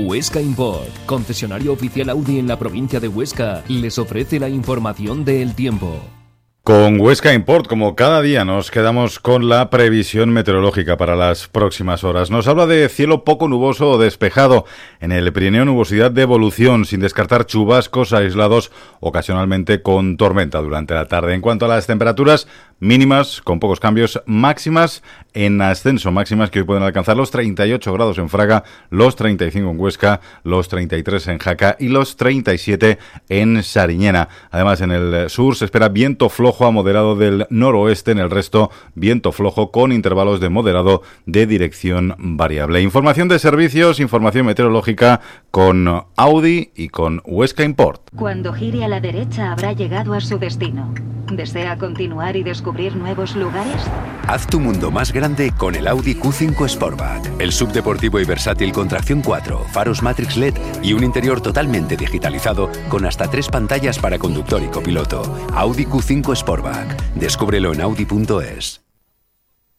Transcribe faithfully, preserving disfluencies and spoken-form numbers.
Huesca Import, concesionario oficial Audi en la provincia de Huesca, les ofrece la información del tiempo. Con Huesca Import, como cada día, nos quedamos con la previsión meteorológica para las próximas horas. Nos habla de cielo poco nuboso o despejado. En el Pirineo, nubosidad de evolución, sin descartar chubascos aislados, ocasionalmente con tormenta durante la tarde. En cuanto a las temperaturas mínimas, con pocos cambios, máximas en ascenso, máximas que hoy pueden alcanzar los treinta y ocho grados en Fraga, los treinta y cinco en Huesca, los treinta y tres en Jaca y los treinta y siete en Sariñena. Además, en el sur se espera viento flojo a moderado del noroeste, en el resto viento flojo con intervalos de moderado de dirección variable. Información de servicios, información meteorológica con Audi y con Huesca Import. Cuando gire a la derecha habrá llegado a su destino. ¿Desea continuar y descubrir nuevos lugares? Haz tu mundo más grande con el Audi Q cinco Sportback, el subdeportivo y versátil con tracción cuatro, faros Matrix L E D y un interior totalmente digitalizado con hasta tres pantallas para conductor y copiloto. Audi Q cinco Sportback. Descúbrelo en audi punto es.